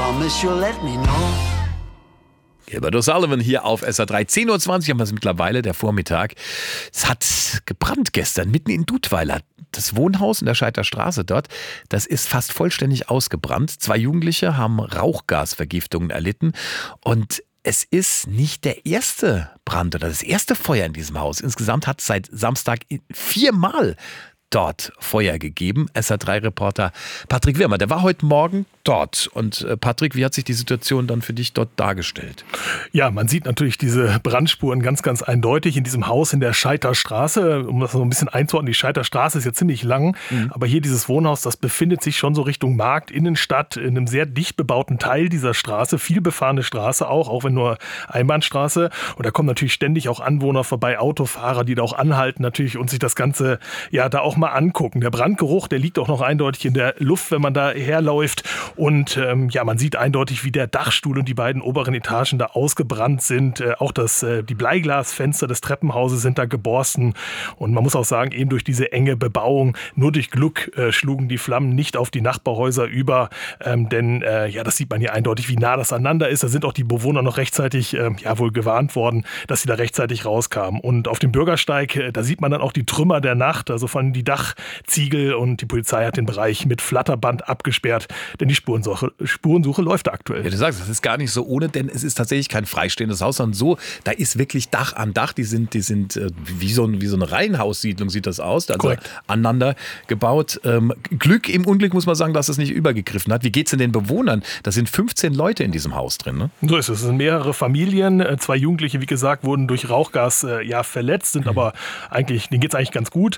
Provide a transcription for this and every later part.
promise you'll let me know. Gilbert O'Sullivan hier auf SR3. 10.20 Uhr haben wir es mittlerweile, der Vormittag. Es hat gebrannt gestern, mitten in Dudweiler. Das Wohnhaus in der Scheiter Straße dort, das ist fast vollständig ausgebrannt. 2 Jugendliche haben Rauchgasvergiftungen erlitten. Und es ist nicht der erste Brand oder das erste Feuer in diesem Haus. Insgesamt hat es seit Samstag 4-mal dort Feuer gegeben. SR3-Reporter Patrick Wirmer, der war heute Morgen dort. Und Patrick, wie hat sich die Situation dann für dich dort dargestellt? Ja, man sieht natürlich diese Brandspuren ganz, ganz eindeutig in diesem Haus in der Scheiter Straße. Um das so ein bisschen einzuordnen, die Scheiter Straße ist ja ziemlich lang, aber hier dieses Wohnhaus, das befindet sich schon so Richtung Markt, Innenstadt, in einem sehr dicht bebauten Teil dieser Straße, viel befahrene Straße auch wenn nur Einbahnstraße. Und da kommen natürlich ständig auch Anwohner vorbei, Autofahrer, die da auch anhalten natürlich und sich das Ganze ja da auch mal angucken. Der Brandgeruch, der liegt auch noch eindeutig in der Luft, wenn man da herläuft. Und man sieht eindeutig, wie der Dachstuhl und die beiden oberen Etagen da ausgebrannt sind. Auch die Bleiglasfenster des Treppenhauses sind da geborsten. Und man muss auch sagen, eben durch diese enge Bebauung, nur durch Glück schlugen die Flammen nicht auf die Nachbarhäuser über. Denn das sieht man hier eindeutig, wie nah das aneinander ist. Da sind auch die Bewohner noch rechtzeitig wohl gewarnt worden, dass sie da rechtzeitig rauskamen. Und auf dem Bürgersteig, da sieht man dann auch die Trümmer der Nacht, also von die Dachziegel, und die Polizei hat den Bereich mit Flatterband abgesperrt, denn die Spurensuche läuft aktuell. Ja, du sagst, es ist gar nicht so ohne, denn es ist tatsächlich kein freistehendes Haus, sondern da ist wirklich Dach an Dach, die sind wie so eine Reihenhaussiedlung sieht das aus, also Korrekt. Aneinander gebaut. Glück im Unglück muss man sagen, dass es nicht übergegriffen hat. Wie geht's denn den Bewohnern? Da sind 15 Leute in diesem Haus drin, ne? So ist es. Es sind mehrere Familien. 2 Jugendliche, wie gesagt, wurden durch Rauchgas verletzt, sind aber denen geht's eigentlich ganz gut.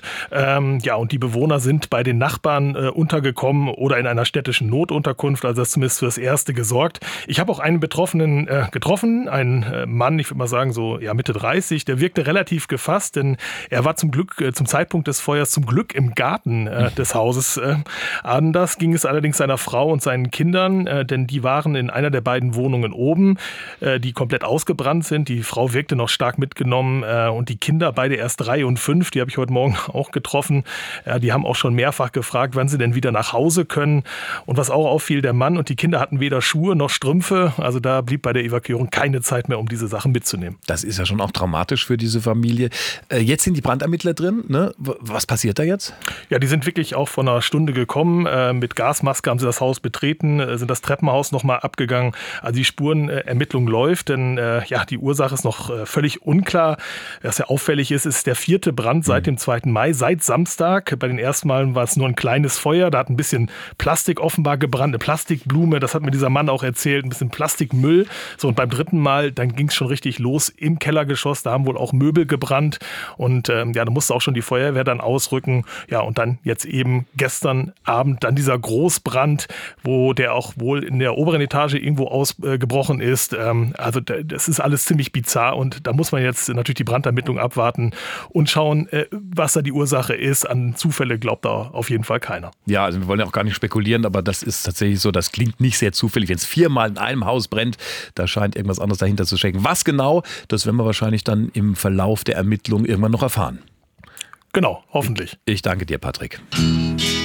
Und die Bewohner sind bei den Nachbarn untergekommen oder in einer städtischen Notunterkunft, also das ist zumindest für das Erste gesorgt. Ich habe auch einen Betroffenen getroffen, einen Mann, ich würde mal sagen so Mitte 30, der wirkte relativ gefasst, denn er war zum Zeitpunkt des Feuers zum Glück im Garten des Hauses. Anders ging es allerdings seiner Frau und seinen Kindern, denn die waren in einer der beiden Wohnungen oben, die komplett ausgebrannt sind. Die Frau wirkte noch stark mitgenommen und die Kinder, beide erst 3 und 5, die habe ich heute Morgen auch getroffen. Die haben auch schon mehrfach gefragt, wann sie denn wieder nach Hause können. Und was auch auffiel, der Mann und die Kinder hatten weder Schuhe noch Strümpfe. Also da blieb bei der Evakuierung keine Zeit mehr, um diese Sachen mitzunehmen. Das ist ja schon auch traumatisch für diese Familie. Jetzt sind die Brandermittler drin, ne? Was passiert da jetzt? Ja, die sind wirklich auch vor einer Stunde gekommen. Mit Gasmaske haben sie das Haus betreten, sind das Treppenhaus nochmal abgegangen. Also die Spurenermittlung läuft, denn die Ursache ist noch völlig unklar. Was ja auffällig ist der 4. Brand seit dem 2. Mai, seit Samstag. Bei den ersten Malen war es nur ein kleines Feuer, da hat ein bisschen Plastik offenbar gebrannt, eine Plastikblume, das hat mir dieser Mann auch erzählt, ein bisschen Plastikmüll. So, und beim 3. Mal, dann ging es schon richtig los im Kellergeschoss, da haben wohl auch Möbel gebrannt und da musste auch schon die Feuerwehr dann ausrücken. Ja, und dann jetzt eben gestern Abend dann dieser Großbrand, wo der auch wohl in der oberen Etage irgendwo ausgebrochen ist. Also das ist alles ziemlich bizarr und da muss man jetzt natürlich die Brandermittlung abwarten und schauen, was da die Ursache ist. An Zufälle glaubt da auf jeden Fall keiner. Ja, also wir wollen ja auch gar nicht spekulieren, aber das ist tatsächlich so, das klingt nicht sehr zufällig. Wenn es 4-mal in einem Haus brennt, da scheint irgendwas anderes dahinter zu stecken. Was genau, das werden wir wahrscheinlich dann im Verlauf der Ermittlungen irgendwann noch erfahren. Genau, hoffentlich. Ich danke dir, Patrick.